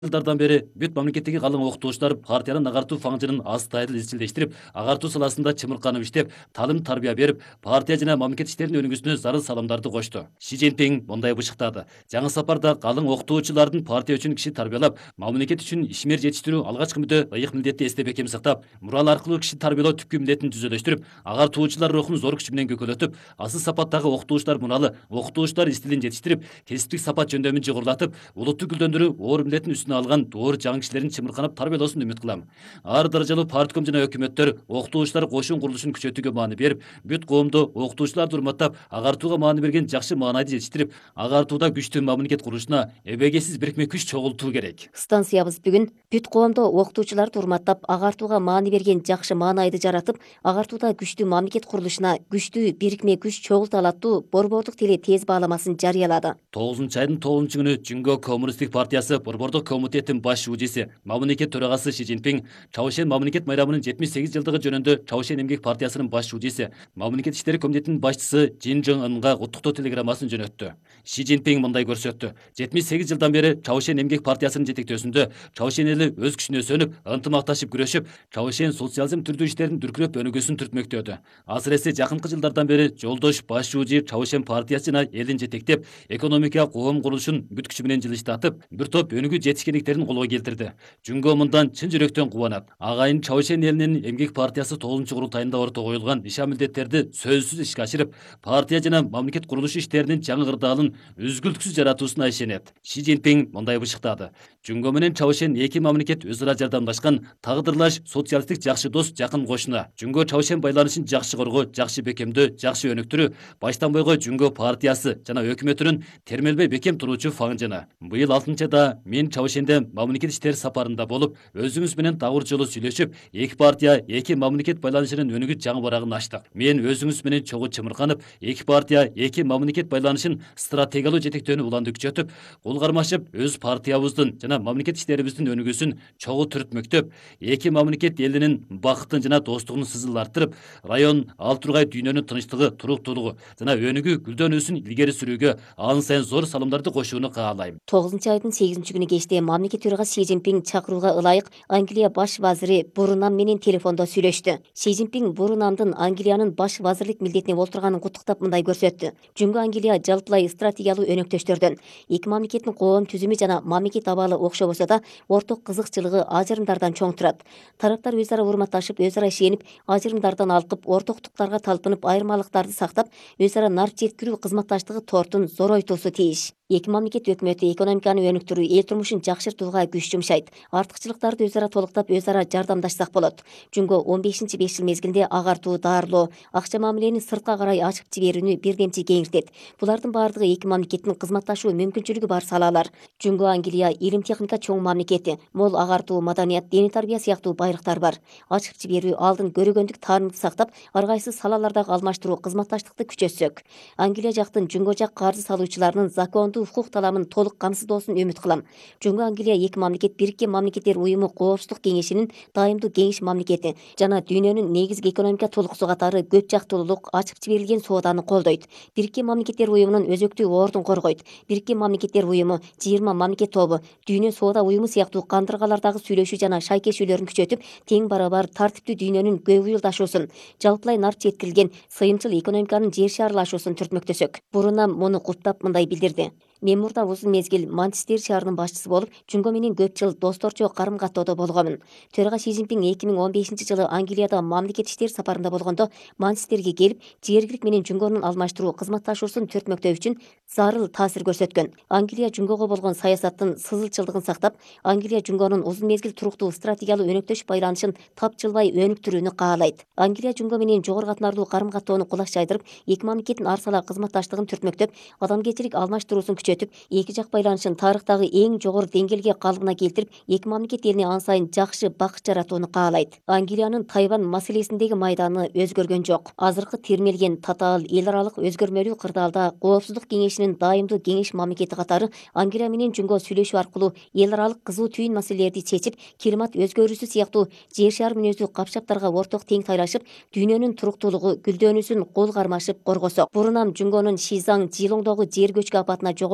Жылдардан бери бүт мамлекеттеги калың окутуучулар партиянын агартуу фаңжынын астайыл изчилдештирип, агартуу саласында чымырканып иштеп, талым тарбия берип, партия жана мамлекет иштеринин өнүгүүсүнө зарыл салымдарды кошту. Ши Цзиньпин мындай бышыктады: жаңы сапарда калың окутуучулардын партия үчүн киши тарбиялап, мамлекет үчүн ишмер жетиштирүү алгачкы мүдө, ыйык милдетти эсте бекем сактап, мурал аркылуу киши тарбиялоо түпкү милдетин түзөлөштүрүп, агартуучулар рухун зор күч менен көкөлөтүп, асыл сапаттагы окутуучулар муралы, окутуучулар стилин жетиштирип, кесиптик сапат жөндөмүн жыгырлатып, улутту гүлдөндүрүү оор милдетин үстүнө алган доор жаңы кишилерин чымырканып тарбиялоосун үмүт кылам. Ар даражалуу партком жана өкмөттөр окутуучулар кошун курулушун күчөтүүгө маани берип, бүт коомду окутуучуларды урматтап, агартууга маани берген жакшы маанайды жетиштирип, агартууда күчтүү мамлекет курулушуна эбегейсиз бирикме күч чогултуу керек. Станциябыз бүгүн бүт коомдо окутуучуларды урматтап, агартууга маани берген жакшы маанайды жаратып, агартууда күчтүү мамлекет курулушуна күчтүү бирикме күч чогулта алаттуу борбордук теле тез бааламасын жарыялады. 9-айдын 9-күнү Жүнгө Коммунисттик партиясы борбордук комитеттин баш шүүжеси, мамлекет төрагасы Ши Цзиньпин Чаошен мамлекет майрамынын 78 жылдыгы жөнүндө Чаошен эмгек партиясынын баш шүүжеси, мамлекет иштери комитетинин башчысы Жин Жон Ынга куттуктоо телеграммасын жөнөттү. Ши Цзиньпин мындай көрсөттү: 78 жылдан бери Чаошен эмгек партиясынын жетектөөсүндө Чаошен эли өз күчүнө сөнүп, ынтымакташып күрөшүп, Чаошен социализм түрдүү иштерин дүркүрөп өнүгүүсүн түртмөктөдү. Асыресе жакынкы жылдардан бери жолдош баш шүүжи Чаошен партиясы жана элин жетектеп, экономика коом курулушун бүт күчү менен жылыштатып, бир топ өнүгүү жетишкендиктерин колго келтирди. Жүнгө мындан чын жүрөктөн кубанат. Агайын Чаошен элинин эмгек партиясы 9-курултайында орто коюлган ишан милдеттерди сөзсүз ишке ашырып, партия жана мамлекет курулушу иштеринин жаңы кырдаалын үзгүлтүксүз жаратуусуна ишенет. Ши Цзиньпин мындай бышыктады: Жүнгө менен Чаошен эки мамлекет өз ара жардамдашкан, тагдырлаш социалисттик жакшы дос, жакын кошуна. Жүнгө Чаошен байланышын жакшы коргоо, жакшы бекемдөө, жакшы өнүктүрүү баштан бойго Жүнгө партиясы жана өкмөтүнүн термелбей бекем туруучу фаңжыны. Быйыл 6-да мен Чаошенде мамлекет иштери сапарында болуп, өзүңүз менен тагыр жолу сүйлөшүп, эки партия, эки мамлекет байланышынын өнүгүү жаңы барагын ачтык. Мен өзүңүз менен чогуу чымырканып, эки партия, эки мамлекет байланышын стратегиялуу жетектөөнү уланды күчөтүп, кол кармашып, өз партиябыздын жана мамлекет иштерибиздин өнүгүүсүн чогуу түртмөктөп, эки мамлекет элинин бакытын жана достугун сызыл арттырып, район, ал тургай дүйнөнүн тынчтыгы, туруктуулугу жана өнүгүү гүлдөнүүсүн илгери сүрүүгө ан сайын зор салымдарды кошууну каалайм. 9-айдын 8-күнү кечте мамлекет төрагасы Ши Цзиньпин чакырууга ылайык Англия баш вазири Бурунам менен телефондо сүйлөштү. Ши Цзиньпин Бурунамдын Англиянын баш вазирлик милдетине олтурганын куттуктап мындай көрсөттү: Жүнгө Англия жалпылай стратегиялуу өнөктөштөрдөн. Эки мамлекеттин коом түзүмү жана мамлекет абалы окшобосо да, орток кызыкчылыгы ажырымдардан чоң турат. Тараптар өз ара урматташып, өз ара ишенип, ажырымдардан алкып, ортоктуктарга талпынып, айырмалыктарды сактап, өз ара нарт жеткирүү кызматташтыгы тортун зоройтуусу тийиш. Эки мамлекет өкмөтү экономиканы өнүктүрүү, эл турмушун жакшыртууга күч жумшайт. Артыкчылыктарды өз ара толуктап, өз ара жардамдашсак болот. Жүнгө 15-5 жыл мезгилинде агартуу, дарылоо, акча мамилени сыртка карай ачып жиберүүнү бирдемчи кеңиртет. Булардын баардыгы эки мамлекеттин кызматташуу мүмкүнчүлүгү бар салаалар. Жүнгө Англия илим техника чоң мамлекети, мол агартуу, маданият, диний тарбия сыяктуу байрактар бар. Ачып жиберүү, алдын көрөгөндүк таанымды сактап, ар кайсы салалардагы алмаштыруу кызматташтыкты күчөтсөк, Англия жактын Жүнгө жак каржы салуучуларынын закондуу укук таламын толук камсыздоосун үмүт кылам. Жүнгө Англия эки мамлекет Бириккен Мамлекеттер уюму Коопсуздук кеңешинин дайымдуу кеңеш мамлекети жана дүйнөнүн негизги экономика толуксу катары көп жактуулук, ачып жиберилген сооданы колдойт. Бириккен Мамлекеттер уюмунун өзөктүү ордун коргойт. Бириккен Мамлекеттер уюму, 20 мамлекет тобу, Дүйнө соода уюму сыяктуу кандыргалардагы сүйлөшүү жана шайкешүүлөрүн күчөтүп, тең барабар тартиптүү дүйнөнүн көп уюлдашуусун, жалпылай нарт жеткирилген сыйымчыл экономиканын жер шарылашуусун түртмөктөсөк. Бурунам муну куттап мындай билдирди: Мен мурда узун мезгил Манчестер шаарынын башчысы болуп, Жүнгө менен көп жыл досторчо карым каттоодо болгомун. Төрага Ши Цзиньпин 2015 жылы Англияда мамлекет иштери сапарында болгондо Манчестерге келип, жергилик менен Жүнгөнүн алмаштыруу кызматташуусун түртмөктөө үчүн зарыл таасир көрсөткөн. Англия Жүнгөгө болгон саясаттын сызылчылдыгын сактап, Англия Жүнгөнүн узун мезгил туруктуу стратегиялуу өнөктөш байланышын тапжылбай өнүктүрүүнү каалайт. Англия Жүнгө менен жогору катнарлуу карым каттоону кулаш жайдырып, эки мамлекеттин ар сала кызматташтыгын түртмөктөп, адамгерчилик алмаштыруусун эки жак байланышын тарыхтагы эң жогору деңгээлге калыбына келтирип, эки мамлекет элине ан сайын жакшы бакыт жаратууну каалайт. Англиянын Тайвань маселесиндеги майданы өзгөргөн жок. Азыркы термелген татаал эл аралык өзгөрмөлүү кырдаалда Коопсуздук кеңешинин дайымдуу кеңеш мамлекети катары Англия менен Жүнгө сүйлөшүү аркылуу эл аралык кызуу түйүн маселелерди чечип, климат өзгөрүүсү сыяктуу жер шары мүнөздүү капчаптарга орток тең тайлашып, дүйнөнүн туруктуулугу, гүлдөнүүсүн кол кармашып коргосок. Бурунам Жүнгөнүн Шизаң, Жилоңдогу жер көчкү апатына жогору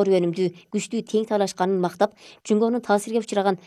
жогору өнүмдүү күчтүү тең талашканын мактап, Жунгонун таасирге учураган